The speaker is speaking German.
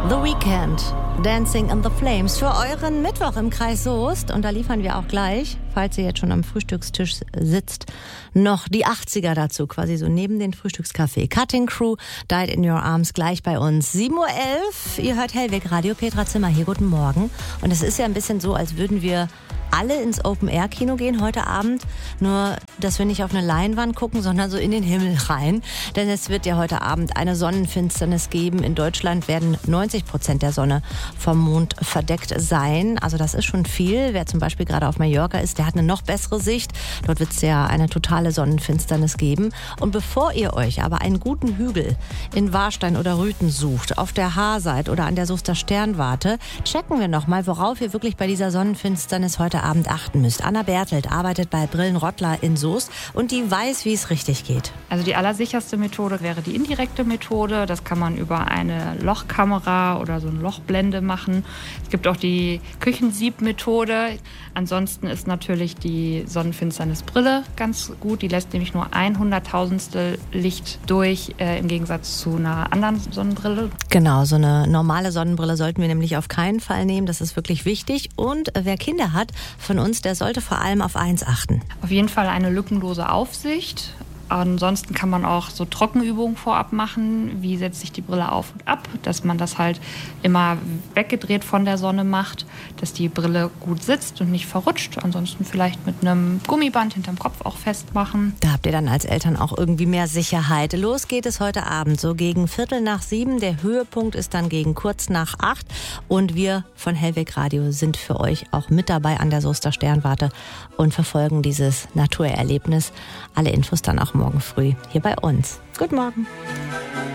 The Weeknd, Dancing in the Flames für euren Mittwoch im Kreis Soest. Und da liefern wir auch gleich, falls ihr jetzt schon am Frühstückstisch sitzt, noch die 80er dazu, quasi so neben den Frühstückskaffee. Cutting Crew, Died in Your Arms, gleich bei uns. 7:11 Uhr, ihr hört Hellweg Radio, Petra Zimmer hier, guten Morgen. Und es ist ja ein bisschen so, als würden wir alle ins Open-Air-Kino gehen heute Abend, nur dass wir nicht auf eine Leinwand gucken, sondern so in den Himmel rein. Denn es wird ja heute Abend eine Sonnenfinsternis geben. In Deutschland werden 90% der Sonne vom Mond verdeckt sein. Also das ist schon viel. Wer zum Beispiel gerade auf Mallorca ist, der hat eine noch bessere Sicht. Dort wird es ja eine totale Sonnenfinsternis geben. Und bevor ihr euch aber einen guten Hügel in Warstein oder Rüthen sucht, auf der Haarseite oder an der Soester Sternwarte, checken wir nochmal, worauf ihr wirklich bei dieser Sonnenfinsternis heute Abend achten müsst. Anna Bertelt arbeitet bei Brillenrottler in Soest und die weiß, wie es richtig geht. Also die allersicherste Methode wäre die indirekte Methode. Das kann man über eine Lochkamera oder so eine Lochblende machen. Es gibt auch die Küchensiebmethode. Ansonsten ist natürlich die Sonnenfinsternisbrille ganz gut. Die lässt nämlich nur 100.000stel Licht durch, im Gegensatz zu einer anderen Sonnenbrille. Genau, so eine normale Sonnenbrille sollten wir nämlich auf keinen Fall nehmen. Das ist wirklich wichtig. Und wer Kinder hat von uns, der sollte vor allem auf eins achten. Auf jeden Fall eine lückenlose Aufsicht. Ansonsten kann man auch so Trockenübungen vorab machen. Wie setzt sich die Brille auf und ab? Dass man das halt immer weggedreht von der Sonne macht, dass die Brille gut sitzt und nicht verrutscht. Ansonsten vielleicht mit einem Gummiband hinterm Kopf auch festmachen. Da habt ihr dann als Eltern auch irgendwie mehr Sicherheit. Los geht es heute Abend, so gegen 6:45. Der Höhepunkt ist dann gegen kurz nach 8. Und wir von Hellweg Radio sind für euch auch mit dabei an der Soester Sternwarte und verfolgen dieses Naturerlebnis. Alle Infos dann auch morgen früh hier bei uns. Guten Morgen.